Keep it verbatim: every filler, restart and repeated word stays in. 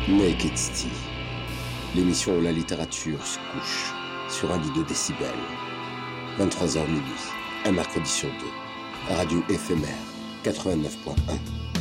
Naked City, l'émission où la littérature se couche sur un lit de décibels. vingt-trois heures minuit, un mercredi sur deux. Radio éphémère quatre-vingt-neuf point un.